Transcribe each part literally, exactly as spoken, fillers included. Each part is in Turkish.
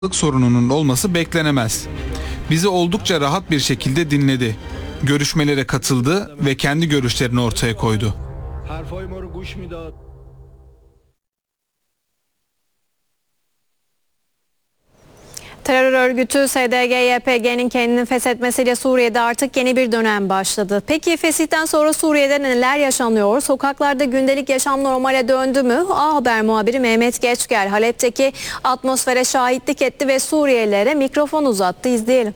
sorununun olması beklenemez. Bizi oldukça rahat bir şekilde dinledi. Görüşmelere katıldı ve kendi görüşlerini ortaya koydu. Terör örgütü S D G Y P G'nin kendini feshetmesiyle Suriye'de artık yeni bir dönem başladı. Peki fesihten sonra Suriye'de neler yaşanıyor? Sokaklarda gündelik yaşam normale döndü mü? A Haber muhabiri Mehmet Geçgel Halep'teki atmosfere şahitlik etti ve Suriyelilere mikrofon uzattı. İzleyelim.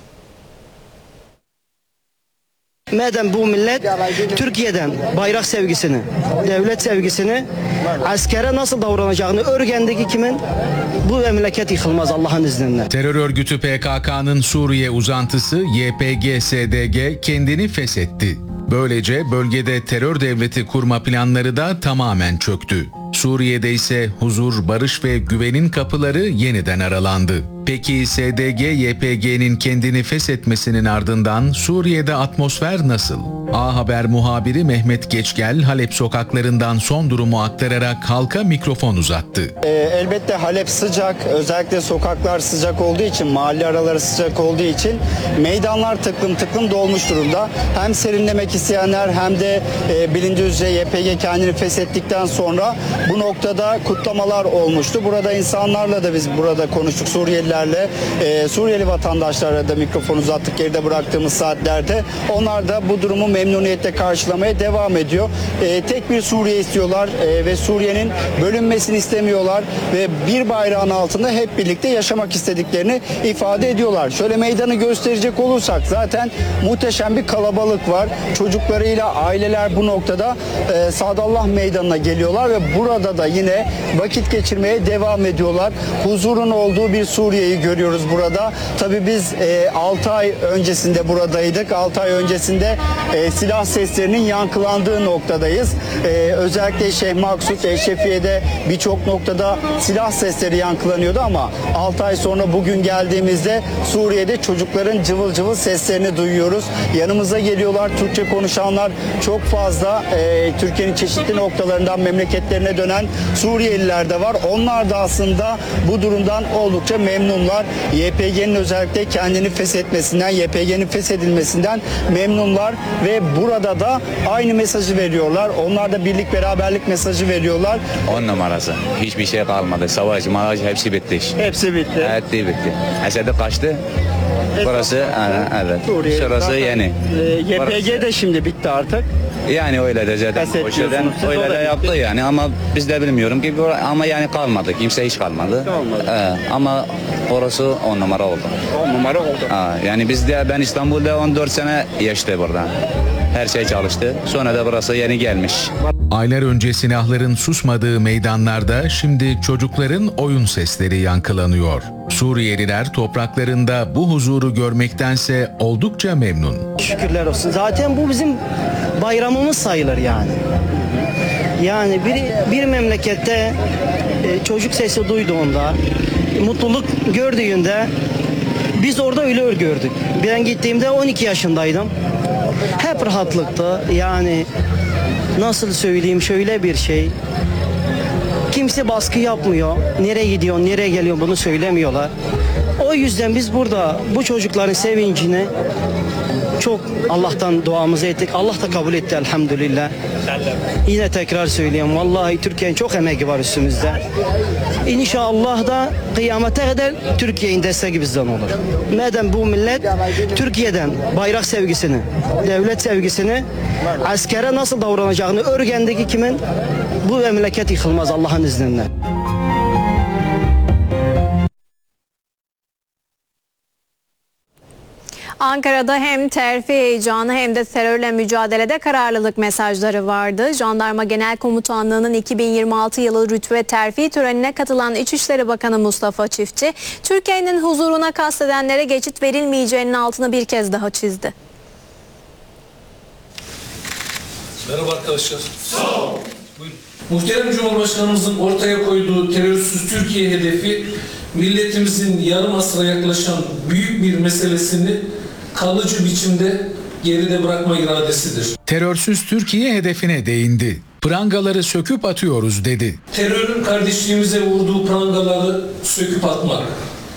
Madem bu millet Türkiye'den bayrak sevgisini, devlet sevgisini, askere nasıl davranacağını öğrendi kimin bu memleket yıkılmaz Allah'ın izniyle. Terör örgütü P K K'nın Suriye uzantısı Y P G S D G kendini feshetti. Böylece bölgede terör devleti kurma planları da tamamen çöktü. Suriye'de ise huzur, barış ve güvenin kapıları yeniden aralandı. Peki S D G Y P G'nin kendini feshetmesinin ardından Suriye'de atmosfer nasıl? A Haber muhabiri Mehmet Geçgel Halep sokaklarından son durumu aktararak halka mikrofon uzattı. E, elbette Halep sıcak, özellikle sokaklar sıcak olduğu için, mahalle araları sıcak olduğu için meydanlar tıklım tıklım dolmuş durumda. Hem serinlemek isteyenler hem de e, bilindiği üzere Y P G kendini feshettikten sonra bu noktada kutlamalar olmuştu. Burada insanlarla da biz burada konuştuk, Suriyelilerle, e, Suriyeli vatandaşlarla da mikrofon uzattık geride bıraktığımız saatlerde. Onlar da bu durumu memnuniyetle karşılamaya devam ediyor. E, tek bir Suriye istiyorlar e, ve Suriye'nin bölünmesini istemiyorlar ve bir bayrağın altında hep birlikte yaşamak istediklerini ifade ediyorlar. Şöyle meydanı gösterecek olursak zaten muhteşem bir kalabalık var. Çocuklarıyla aileler bu noktada e, Sadallah Meydanı'na geliyorlar ve burada da yine vakit geçirmeye devam ediyorlar. Huzurun olduğu bir Suriye'yi görüyoruz burada. Tabii biz e, altı ay öncesinde buradaydık. altı ay öncesinde e, silah seslerinin yankılandığı noktadayız. E, özellikle Şeyh Maksut, Eşrefiye'de birçok noktada silah sesleri yankılanıyordu ama altı ay sonra bugün geldiğimizde Suriye'de çocukların cıvıl cıvıl seslerini duyuyoruz. Yanımıza geliyorlar. Türkçe konuşanlar çok fazla. E, Türkiye'nin çeşitli noktalarından memleketlerine dönen Suriyeliler de var. Onlar da aslında bu durumdan oldukça memnunlar. Y P G'nin özellikle kendini feshetmesinden, Y P G'nin feshedilmesinden memnunlar ve burada da aynı mesajı veriyorlar. Onlar da birlik beraberlik mesajı veriyorlar. On numarası. Hiçbir şey kalmadı. Savaş, mavaş hepsi bitti. Hepsi bitti. Evet, bitti. Esed'e kaçtı. Burası evet. Suriye, Şurası zaten, yeni. E, Y P G de şimdi bitti artık. Yani öyle de zaten. O şeyden, öyle de yaptı yani ama biz de bilmiyorum ki ama yani kalmadı. Kimse hiç kalmadı. Kalmadı. Ee, ama orası on numara oldu. on numara oldu. Ha, yani biz de ben İstanbul'da on dört sene yaşadı buradan. Her şey çalıştı. Sonra da burası yeni gelmiş. Aylar önce silahların susmadığı meydanlarda şimdi çocukların oyun sesleri yankılanıyor. Suriyeliler topraklarında bu huzuru görmektense oldukça memnun. Şükürler olsun. Zaten bu bizim bayramımız sayılır yani. Yani bir, bir memlekette e, çocuk sesi duyduğunda, mutluluk gördüğünde biz orada öyle gördük. Ben gittiğimde on iki yaşındaydım. Hep rahatlıktı. Yani nasıl söyleyeyim şöyle bir şey. Kimse baskı yapmıyor. Nereye gidiyor, nereye geliyor bunu söylemiyorlar. O yüzden biz burada bu çocukların sevincini çok Allah'tan duamızı ettik. Allah da kabul etti elhamdülillah. Yine tekrar söyleyeyim. Vallahi Türkiye'nin çok emeği var üstümüzde. İnşallah da kıyamete kadar Türkiye'nin desteği bizden olur. Madem bu millet Türkiye'den bayrak sevgisini, devlet sevgisini, askere nasıl davranacağını öğrendi kimin bu memleket yıkılmaz Allah'ın izniyle. Ankara'da hem terfi heyecanı hem de terörle mücadelede kararlılık mesajları vardı. Jandarma Genel Komutanlığı'nın iki bin yirmi altı yılı rütbe terfi törenine katılan İçişleri Bakanı Mustafa Çiftçi, Türkiye'nin huzuruna kastedenlere geçit verilmeyeceğinin altını bir kez daha çizdi. Merhaba arkadaşlar. Sağ olun. Buyurun. Muhterem Cumhurbaşkanımızın ortaya koyduğu terörsüz Türkiye hedefi milletimizin yarım asra yaklaşan büyük bir meselesini kalıcı biçimde geride bırakma iradesidir. Terörsüz Türkiye hedefine değindi. Prangaları söküp atıyoruz dedi. Terörün kardeşliğimize vurduğu prangaları söküp atmak,